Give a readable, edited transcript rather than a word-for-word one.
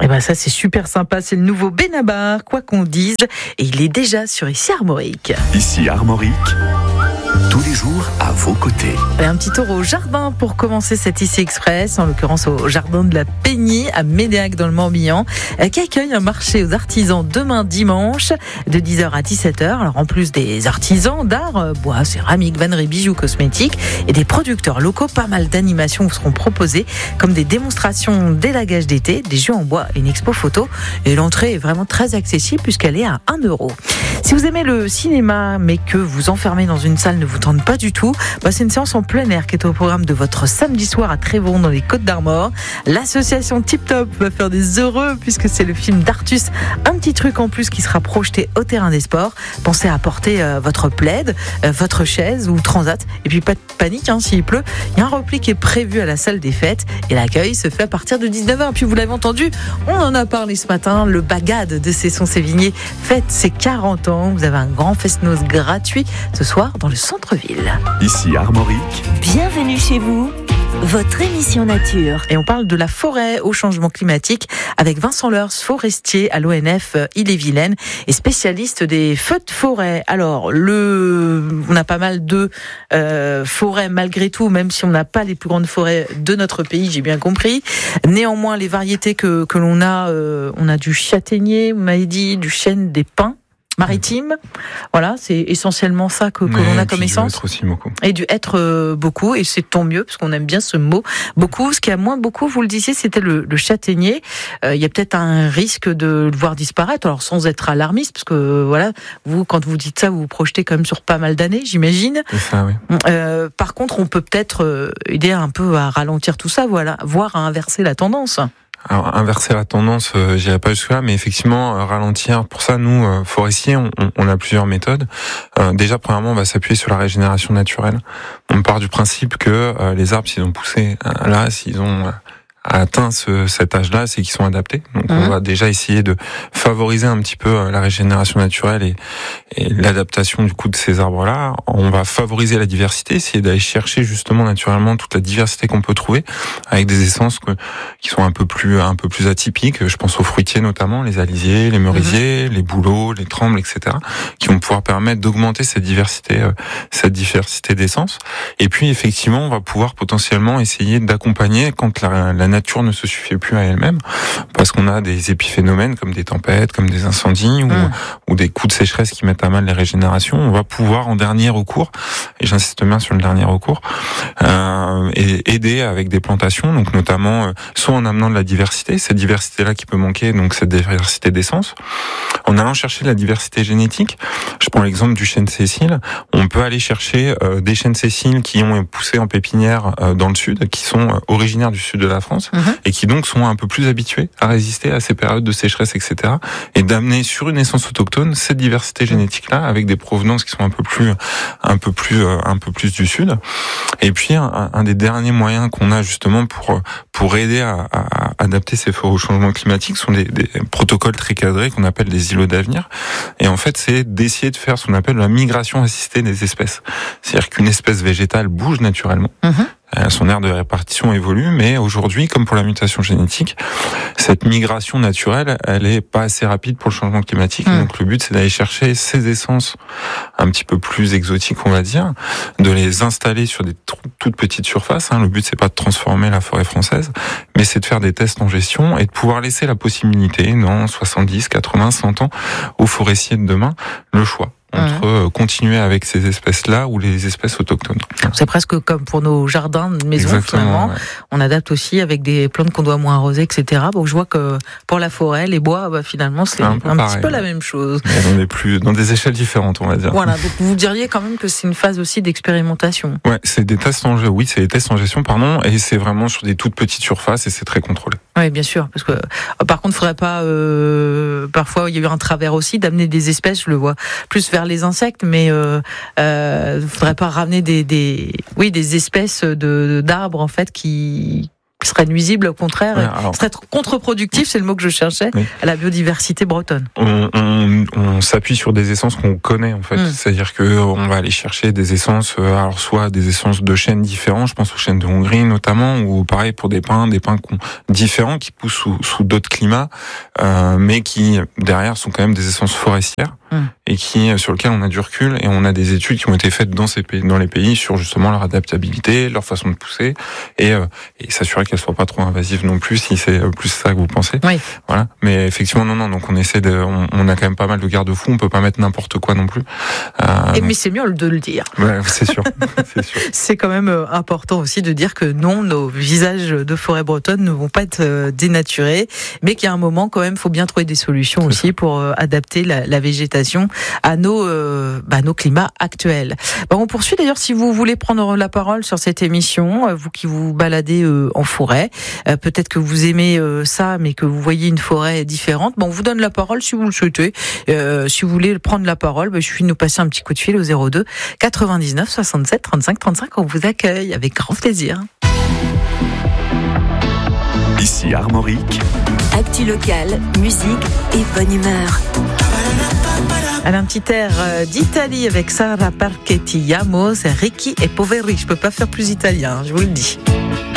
Eh ben ça c'est super sympa, c'est le nouveau Benabar, quoi qu'on dise, et il est déjà sur Ici Armorique. Ici Armorique, tous les jours à vos côtés. Et un petit tour au jardin pour commencer cet Ici Express, en l'occurrence au jardin de la Peignée à Médéac dans le Morbihan, qui accueille un marché aux artisans demain dimanche de 10h à 17h. Alors en plus des artisans d'art, bois, céramique, vannerie, bijoux, cosmétiques et des producteurs locaux, pas mal d'animations vous seront proposées comme des démonstrations d'élagage d'été, des jeux en bois, une expo photo, et l'entrée est vraiment très accessible puisqu'elle est à 1 €. Si vous aimez le cinéma mais que vous enfermez dans une salle ne vous tente pas du tout, c'est une séance en plein air qui est au programme de votre samedi soir à Trévon dans les Côtes-d'Armor. L'association Tip Top va faire des heureux puisque c'est le film d'Artus, un petit truc en plus qui sera projeté au terrain des sports. Pensez à apporter votre plaid, votre chaise ou transat, et puis pas de panique s'il pleut, il y a un repli qui est prévu à la salle des fêtes et l'accueil se fait à partir de 19h. Puis vous l'avez entendu, on en a parlé ce matin, le Bagad de Cesson-Sévigné fête ses 40 ans. Vous avez un grand fest-noz gratuit ce soir dans le centre-ville. Ici Armorique. Bienvenue chez vous, votre émission nature. Et on parle de la forêt au changement climatique avec Vincent Leurs, forestier à l'ONF Ille-et-Vilaine et spécialiste des feux de forêt. Alors, on a pas mal de forêts malgré tout, même si on n'a pas les plus grandes forêts de notre pays, j'ai bien compris. Néanmoins, les variétés que l'on a, on a du châtaignier, vous m'avez dit, du chêne, des pins maritime, voilà, c'est essentiellement ça que l'on a comme essence. Du hêtre aussi beaucoup. Et du hêtre beaucoup, et c'est tant mieux parce qu'on aime bien ce mot beaucoup. Ce qui a moins beaucoup, vous le disiez, c'était le châtaignier. Il y a peut-être un risque de le voir disparaître, alors sans être alarmiste, parce que voilà, vous quand vous dites ça, vous vous projetez quand même sur pas mal d'années, j'imagine. C'est ça, oui. Par contre, on peut peut-être aider un peu à ralentir tout ça, voilà, voire à inverser la tendance. Alors, inverser la tendance, j'irai pas jusque-là, mais effectivement, ralentir. Pour ça, nous, forestiers, on a plusieurs méthodes. Déjà, premièrement, on va s'appuyer sur la régénération naturelle. On part du principe que les arbres, s'ils ont poussé là, s'ils ont atteint cet âge-là, c'est qu'ils sont adaptés. Donc, on va déjà essayer de favoriser un petit peu la régénération naturelle et l'adaptation du coup de ces arbres-là. On va favoriser la diversité, essayer d'aller chercher justement naturellement toute la diversité qu'on peut trouver avec des essences qui sont un peu plus atypiques. Je pense aux fruitiers notamment, les alisiers, les merisiers, les bouleaux, les trembles, etc., qui vont pouvoir permettre d'augmenter cette diversité d'essences. Et puis effectivement, on va pouvoir potentiellement essayer d'accompagner quand la nature ne se suffit plus à elle-même, parce qu'on a des épiphénomènes comme des tempêtes, comme des incendies ou des coups de sécheresse qui mettent à mal les régénérations. On va pouvoir en dernier recours, et j'insiste bien sur le dernier recours, et aider avec des plantations, donc notamment soit en amenant de la diversité, cette diversité-là qui peut manquer, donc cette diversité d'essence, en allant chercher de la diversité génétique. Je prends l'exemple du chêne Cécile. On peut aller chercher des chênes Cécile qui ont poussé en pépinière dans le sud, qui sont originaires du sud de la France, et qui donc sont un peu plus habitués à résister à ces périodes de sécheresse, etc. Et d'amener sur une essence autochtone cette diversité génétique-là avec des provenances qui sont un peu plus du sud. Et puis un des derniers moyens qu'on a justement pour aider à adapter ces forêts au changement climatique sont des protocoles très cadrés qu'on appelle des îlots d'avenir. Et en fait, c'est d'essayer de faire ce qu'on appelle la migration assistée des espèces. C'est-à-dire qu'une espèce végétale bouge naturellement. Son aire de répartition évolue, mais aujourd'hui, comme pour la mutation génétique, cette migration naturelle, elle est pas assez rapide pour le changement climatique. Donc le but, c'est d'aller chercher ces essences un petit peu plus exotiques, on va dire, de les installer sur des toutes petites surfaces. Le but, c'est pas de transformer la forêt française, mais c'est de faire des tests en gestion et de pouvoir laisser la possibilité, dans 70, 80, 100 ans, aux forestiers de demain, le choix entre continuer avec ces espèces-là ou les espèces autochtones. C'est presque comme pour nos jardins de maison. Exactement, finalement. Ouais. On adapte aussi avec des plantes qu'on doit moins arroser, etc. Donc je vois que pour la forêt, les bois, finalement, c'est un petit peu la même chose. Mais dans des échelles différentes, on va dire. Voilà, donc vous diriez quand même que c'est une phase aussi d'expérimentation. Ouais, c'est des tests en gestion, et c'est vraiment sur des toutes petites surfaces et c'est très contrôlé. Oui, bien sûr, parce que par contre, il faudrait pas. Parfois, il y a eu un travers aussi d'amener des espèces. Je le vois plus vers les insectes, mais faudrait pas ramener des espèces d'arbres en fait qui qui serait nuisible, au contraire, alors, serait contre-productif, c'est le mot que je cherchais, à la biodiversité bretonne. On s'appuie sur des essences qu'on connaît en fait, c'est-à-dire que on va aller chercher des essences, alors soit des essences de chênes différents, je pense aux chênes de Hongrie notamment, ou pareil pour des pins différents qui poussent sous d'autres climats, mais qui derrière sont quand même des essences forestières et sur lesquelles on a du recul et on a des études qui ont été faites dans les pays sur justement leur adaptabilité, leur façon de pousser et s'assurer qu'elles soient pas trop invasives non plus, si c'est plus ça que vous pensez. Oui. Voilà. Mais effectivement non, donc on essaie on a quand même pas mal de garde-fous, on peut pas mettre n'importe quoi non plus. Mais c'est mieux de le dire. Ouais, c'est sûr. C'est quand même important aussi de dire que non, nos visages de forêt bretonne ne vont pas être dénaturés, mais qu'il y a un moment quand même, faut bien trouver des solutions aussi pour adapter la végétation à nos climats actuels. On poursuit d'ailleurs, si vous voulez prendre la parole sur cette émission, vous qui vous baladez en forêt, peut-être que vous aimez ça, mais que vous voyez une forêt différente, on vous donne la parole si vous le souhaitez. Si vous voulez prendre la parole, il suffit de nous passer un petit coup de fil au 02 99 67 35 35. On vous accueille avec grand plaisir. Ici Armorique. Actu locale, musique et bonne humeur. Un petit air d'Italie avec Sara Parchetti, Amo, c'est Ricky et Poveri. Je peux pas faire plus italien, je vous le dis.